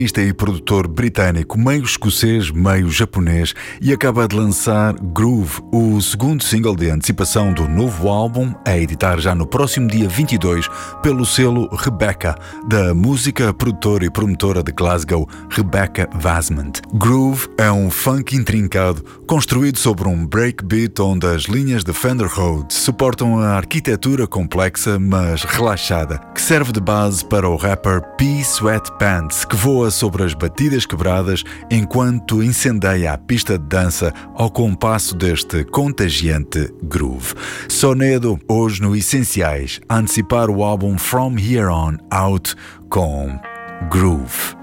E produtor britânico, meio escocês, meio japonês, e acaba de lançar Groove, o segundo single de antecipação do novo álbum, a editar já no próximo dia 22 pelo selo Rebecca, da música, produtora e promotora de Glasgow, Rebecca Vasmant. Groove é um funk intrincado, construído sobre um breakbeat onde as linhas de Fender Rhodes suportam a arquitetura complexa, mas relaxada, que serve de base para o rapper P. Sweatpants, que voa sobre as batidas quebradas enquanto incendeia a pista de dança ao compasso deste contagiante groove. Sonedo, hoje no Essenciais, a antecipar o álbum From Here On Out com Groove.